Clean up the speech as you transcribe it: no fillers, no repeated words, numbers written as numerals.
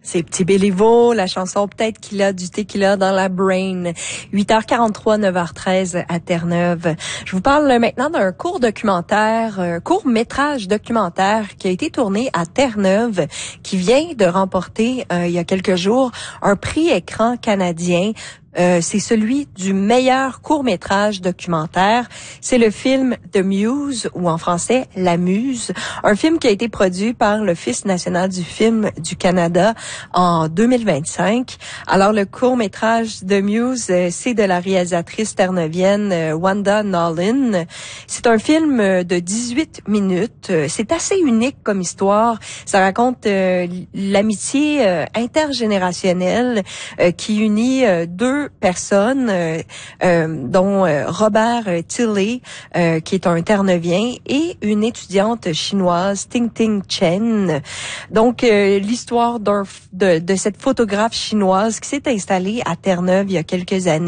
C'est Petit Béliveau, la chanson Peut-être qu'il a du tequila dans la brain. 8h43, 9h13 à Terre-Neuve. Je vous parle maintenant d'un court-métrage documentaire qui a été tourné à Terre-Neuve, qui vient de remporter il y a quelques jours un prix écran canadien. C'est celui du meilleur court-métrage documentaire. C'est le film The Muse, ou en français La Muse, un film qui a été produit par l'Office national du film du Canada en 2025. Alors le court-métrage The Muse, c'est de la réalisatrice terre-neuvienne Wanda Nallin. C'est un film de 18 minutes. C'est assez unique comme histoire. Ça raconte l'amitié intergénérationnelle qui unit deux personnes, dont Robert Tilley, qui est un Terre-Neuvien, et une étudiante chinoise, Ting Ting Chen. Donc, l'histoire de cette photographe chinoise qui s'est installée à Terre-Neuve il y a quelques années.